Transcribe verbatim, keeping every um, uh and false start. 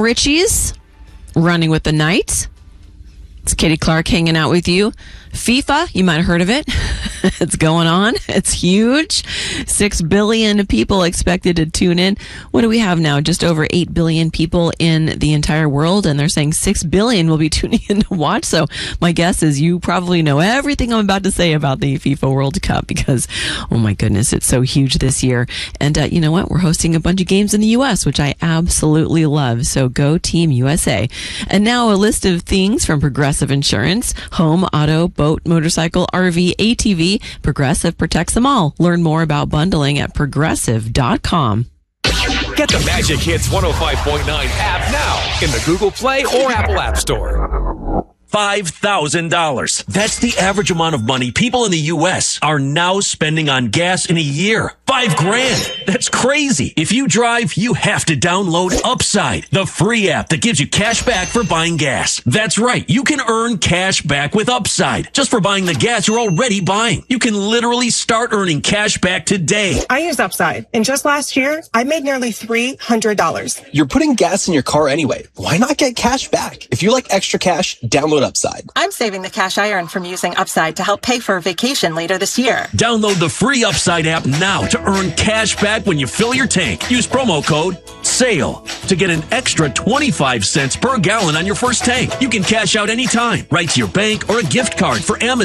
Richie's, Running with the Night. It's Katie Clark hanging out with you. FIFA, you might have heard of it. It's going on. It's huge. Six billion people expected to tune in. What do we have now? Just over eight billion people in the entire world, and they're saying six billion will be tuning in to watch. So my guess is you probably know everything I'm about to say about the FIFA World Cup because, oh my goodness, it's so huge this year. And uh, you know what? We're hosting a bunch of games in the U S, which I absolutely love. So go Team U S A. And now a list of things from Progressive Insurance: home, auto, boat, motorcycle, R V, A T V. Progressive protects them all. Learn more about bundling at progressive dot com. Get the Magic Hits one oh five point nine app now in the Google Play or Apple App Store. five thousand dollars. That's the average amount of money people in the U S are now spending on gas in a year. Five grand. That's crazy. If you drive, you have to download Upside, the free app that gives you cash back for buying gas. That's right. You can earn cash back with Upside just for buying the gas you're already buying. You can literally start earning cash back today. I use Upside, and just last year, I made nearly three hundred dollars. You're putting gas in your car anyway. Why not get cash back? If you like extra cash, download Upside. I'm saving the cash I earn from using Upside to help pay for a vacation later this year. Download the free Upside app now to earn cash back when you fill your tank. Use promo code SALE to get an extra twenty-five cents per gallon on your first tank. You can cash out anytime, right to your bank or a gift card for Amazon.